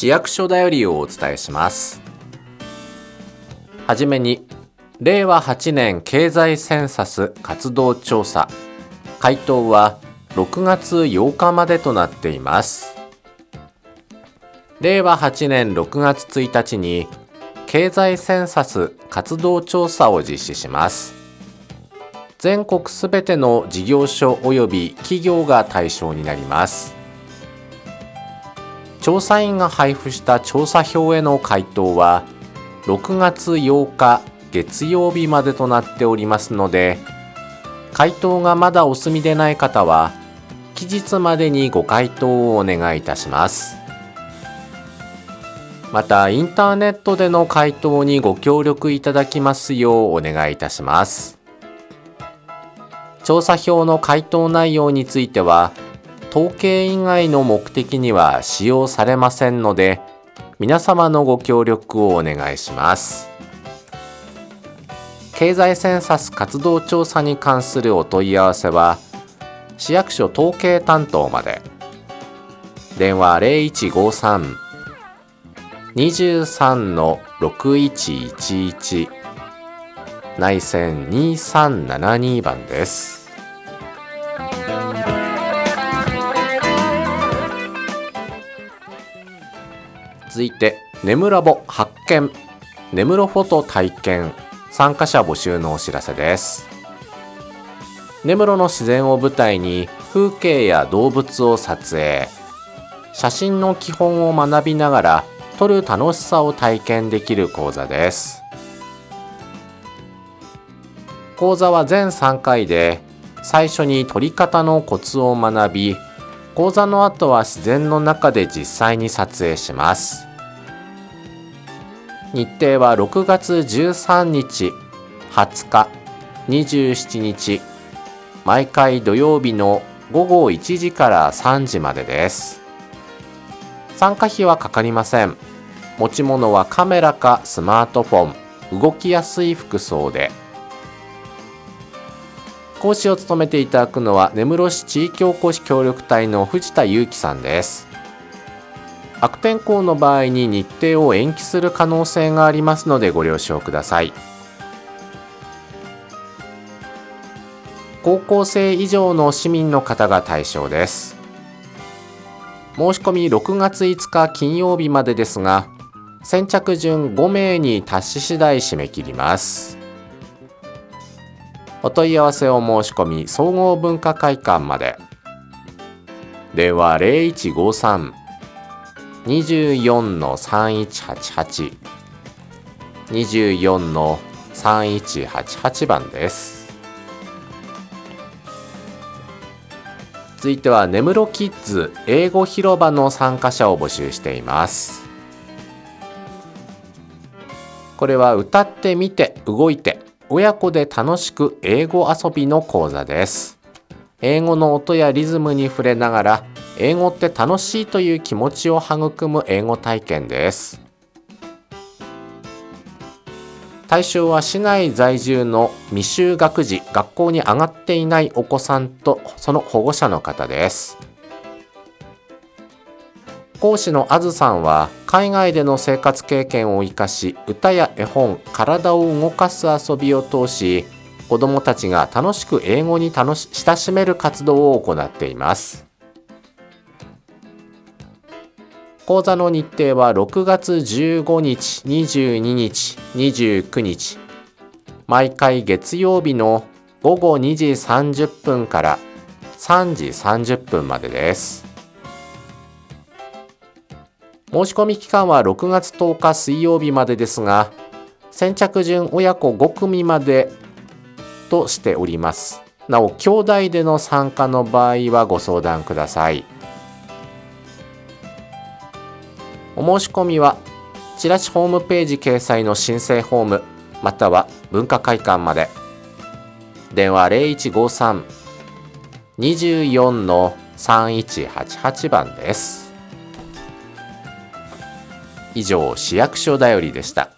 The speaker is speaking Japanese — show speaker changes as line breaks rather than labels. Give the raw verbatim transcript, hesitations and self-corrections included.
市役所だよりをお伝えします。はじめに、れいわはちねん経済センサス活動調査、回答はろくがつようかまでとなっています。れいわはちねんろくがつついたちに経済センサス活動調査を実施します。全国すべての事業所及び企業が対象になります。調査員が配布した調査票への回答はろくがつようか月曜日までとなっておりますので、回答がまだお済みでない方は期日までにご回答をお願いいたします。またインターネットでの回答にご協力いただきますようお願いいたします。調査票の回答内容については統計以外の目的には使用されませんので、皆様のご協力をお願いします。経済センサス活動調査に関するお問い合わせは市役所統計担当まで。電話 ゼロいちごさん にさん ろくいちいちいち 内線にさんななにばんです。続いて根室ラボ発見根室フォト体験参加者募集のお知らせです。根室の自然を舞台に風景や動物を撮影、写真の基本を学びながら撮る楽しさを体験できる講座です。講座は全さんかいで、最初に撮り方のコツを学び、講座の後は自然の中で実際に撮影します。日程はろくがつじゅうさんにち、はつか、にじゅうしちにち、毎回土曜日のごごいちじからさんじまでです。参加費はかかりません。持ち物はカメラかスマートフォン、動きやすい服装で。講師を務めていただくのは根室市地域おこし協力隊の藤田裕樹さんです。悪天候の場合に日程を延期する可能性がありますのでご了承ください。高校生以上の市民の方が対象です。申し込みろくがついつか金曜日までですが、先着順ごめいに達し次第締め切ります。お問い合わせを申し込み総合文化会館まで。電話 ゼロいちごさん にじゅうよん さんいちはちはち にじゅうよん さんいちはちはちばんです。続いては根室キッズ英語広場の参加者を募集しています。これは歌ってみて動いて親子で楽しく英語遊びの講座です。英語の音やリズムに触れながら英語って楽しいという気持ちを育む英語体験です。対象は市内在住の未就学児、学校に上がっていないお子さんとその保護者の方です。講師のあずさんは海外での生活経験を生かし、歌や絵本、体を動かす遊びを通し、子どもたちが楽しく英語に楽し親しめる活動を行っています。講座の日程はろくがつじゅうごにち、にじゅうににち、にじゅうくにち、毎回月曜日のごごにじさんじゅっぷんからさんじさんじゅっぷんまでです。申し込み期間はろくがつとおか水曜日までですが、先着順親子ごくみまでとしております。なお、兄弟での参加の場合はご相談ください。お申し込みはチラシホームページ掲載の申請フォームまたは文化会館まで。電話 ゼロいちごさん にじゅうよん さんいちはちはちばんです。以上、市役所だよりでした。